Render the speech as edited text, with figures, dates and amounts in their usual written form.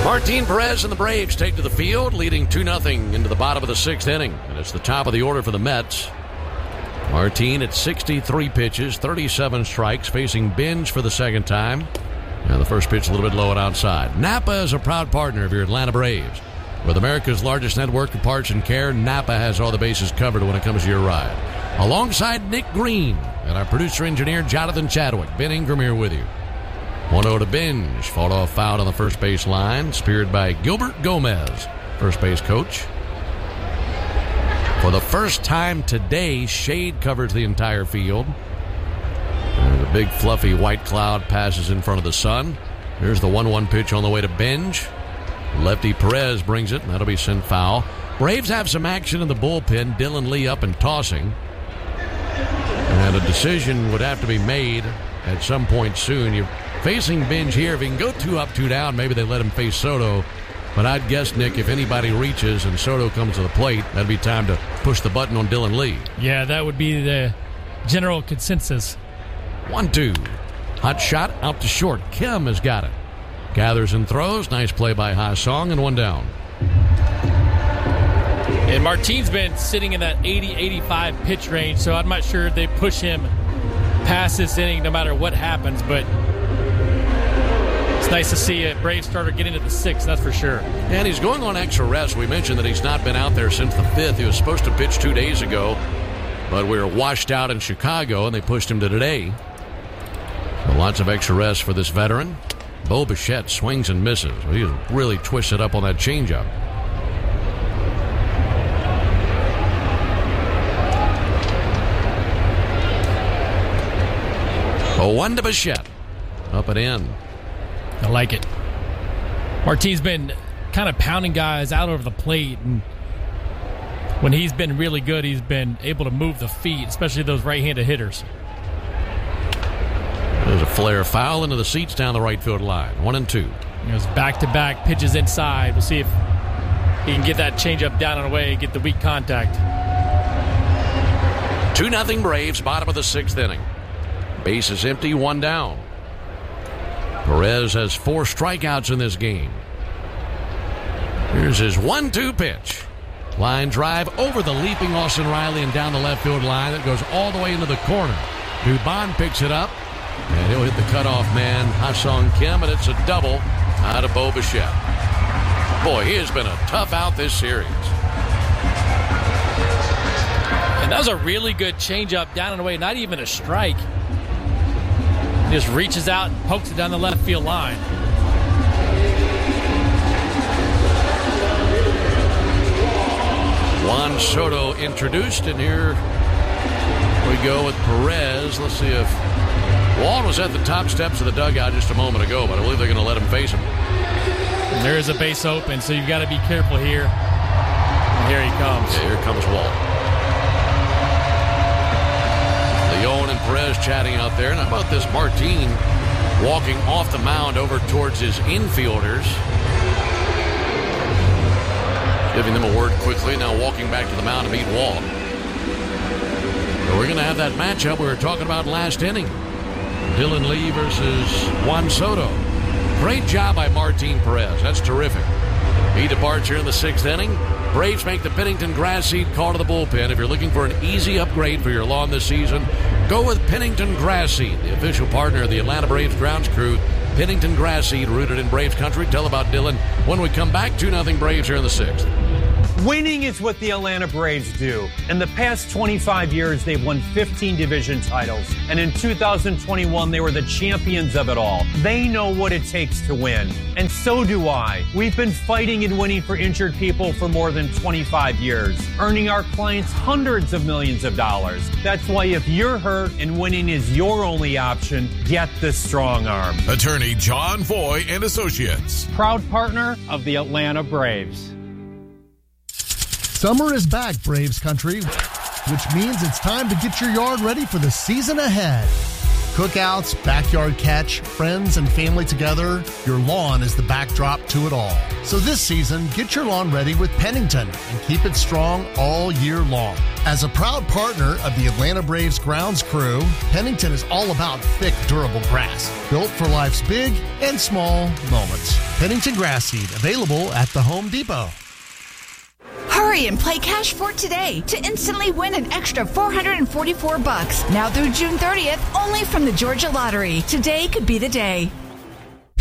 Martin Perez and the Braves take to the field, leading 2-0 into the bottom of the sixth inning. And it's the top of the order for the Mets. Martin at 63 pitches, 37 strikes, facing Binge for the second time. And the first pitch a little bit low and outside. Napa is a proud partner of your Atlanta Braves. With America's largest network of parts and care, Napa has all the bases covered when it comes to your ride. Alongside Nick Green and our producer-engineer Jonathan Chadwick, Ben Ingram here with you. 1-0 to Binge. Fought off foul on the first base line. Speared by Gilbert Gomez, first base coach. For the first time today, shade covers the entire field. The big fluffy white cloud passes in front of the sun. Here's the 1-1 pitch on the way to Binge. Lefty Perez brings it, and that'll be sent foul. Braves have some action in the bullpen. Dylan Lee up and tossing. And a decision would have to be made at some point soon. You're facing Binge here. If he can go 2 up, 2 down, maybe they let him face Soto. But I'd guess, Nick, if anybody reaches and Soto comes to the plate, that'd be time to push the button on Dylan Lee. Yeah, that would be the general consensus. 1-2. Hot shot out to short. Kim has got it. Gathers and throws. Nice play by Ha Song, and 1 down. And Martin's been sitting in that 80-85 pitch range, so I'm not sure if they push him past this inning no matter what happens, but it's nice to see a Braves starter get into the 6th, that's for sure. And he's going on extra rest. We mentioned that he's not been out there since the 5th. He was supposed to pitch 2 days ago, but we were washed out in Chicago, and they pushed him to today. So lots of extra rest for this veteran. Bo Bichette swings and misses. He was really twisted up on that changeup. A 1 to Bichette. Up and in. I like it. Martin's been kind of pounding guys out over the plate, and when he's been really good, he's been able to move the feet, especially those right-handed hitters. There's a flare foul into the seats down the right field line. 1-2. He goes back-to-back pitches inside. We'll see if he can get that changeup down and away and get the weak contact. 2-0 Braves, bottom of the 6th inning. Base is empty, 1 down. Perez has 4 strikeouts in this game. Here's his 1-2 pitch. Line drive over the leaping Austin Riley and down the left field line. That goes all the way into the corner. Dubon picks it up, and he'll hit the cutoff man, Ha-Sung Kim, and it's a double out of Bo Bichette. Boy, he has been a tough out this series. And that was a really good changeup down and away, not even a strike. He just reaches out and pokes it down the left field line. Juan Soto introduced, and here we go with Perez. Let's see if Walt was at the top steps of the dugout just a moment ago, but I believe they're going to let him face him. And there is a base open, so you've got to be careful here. And here he comes. Yeah, here comes Walt. Leon and Perez chatting out there. And how about this Martin walking off the mound over towards his infielders? Giving them a word quickly. Now walking back to the mound to meet Walt. So we're going to have that matchup we were talking about last inning. Dylan Lee versus Juan Soto. Great job by Martin Perez. That's terrific. He departs here in the 6th inning. Braves make the Pennington grass seed call to the bullpen. If you're looking for an easy upgrade for your lawn this season, go with Pennington Grass Seed, the official partner of the Atlanta Braves grounds crew. Pennington Grass Seed, rooted in Braves country. Tell about Dylan when we come back. 2-0 Braves here in the 6th. Winning is what the Atlanta Braves do. In the past 25 years, they've won 15 division titles. And in 2021, they were the champions of it all. They know what it takes to win. And so do I. We've been fighting and winning for injured people for more than 25 years, earning our clients hundreds of millions of dollars. That's why if you're hurt and winning is your only option, get the Strong Arm. Attorney John Foy and Associates. Proud partner of the Atlanta Braves. Summer is back, Braves country, which means it's time to get your yard ready for the season ahead. Cookouts, backyard catch, friends and family together, your lawn is the backdrop to it all. So this season, get your lawn ready with Pennington and keep it strong all year long. As a proud partner of the Atlanta Braves grounds crew, Pennington is all about thick, durable grass, built for life's big and small moments. Pennington Grass Seed, available at the Home Depot. Hurry and play Cash for today to instantly win an extra $444. Now through June 30th, only from the Georgia Lottery. Today could be the day.